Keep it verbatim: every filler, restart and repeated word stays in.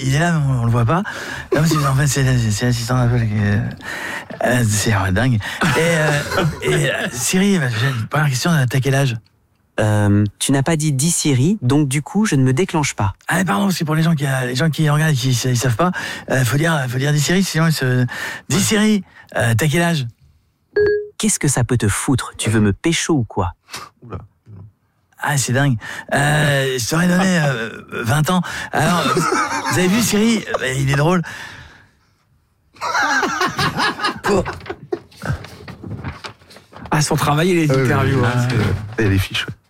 il est là, mais on, on le voit pas. Non, c'est, en fait, c'est, c'est l'assistant d'Apple qui est... Euh, c'est euh, dingue. Et, euh, et euh, Siri, bah, j'ai une première question, t'as quel âge? Euh, tu n'as pas dit dis Siri, donc du coup, je ne me déclenche pas. Ah pardon, c'est pour les gens qui, les gens qui regardent et qui ils savent pas. Euh, faut dire, faut dire dis Siri, sinon ils se... Dis Siri, euh, t'as quel âge? Qu'est-ce que ça peut te foutre? Tu veux me pécho ou quoi? Oula. Ah, c'est dingue. Euh, je t'aurais donné euh, vingt ans. Alors, vous avez vu Siri? euh, Il est drôle. Pour... Ah, son travail, il est Ah, hyper oui, vieux. oui, hein. c'est- Il y a les fiches. Ouais.